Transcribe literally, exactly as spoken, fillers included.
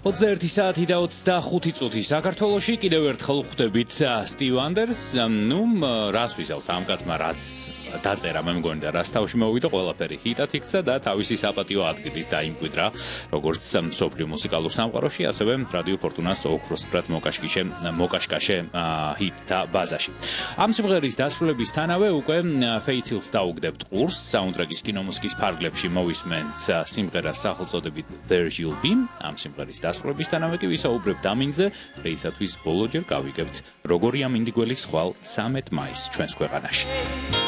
ოცდაერთი საათი და ოცდახუთი წუთი საქართველოში კიდევ ერთხელ ხვდებით Stevie Wonders. ნუ რას ვიზავთ ამ კაცმა რაც დაწერა მე მგონი და რას თავში მოვიდა ყველაფერი ჰიტად იქცა და თავისი საპატიო ადგილის დაიმკვიდრა როგორც მსოფლიო მუსიკალურ სამყაროში ასევე რადიო ფორტუნას ოქროსფრად მოკაშკიშე მოკაშკაშე ჰიტთა ბაზაში. ამ სიმღერის დასრულებისთანავე უკვე Faith Hill's დაუგდებთ ყურს საუნდტრეკის კინომუსიკის ფარგლებში მოვისმენთ სიმღერას სახელწოდებით There You'll Be. ამ სიმღერის დასრულებისთანავე კი ვისაუბრებთ ამინზე, დღეისათვის ბოლო ჯერ გავიგებთ როგორია მინდიგველის ხვალ ცამეტ მაისს ჩვენს ქვეყანაში.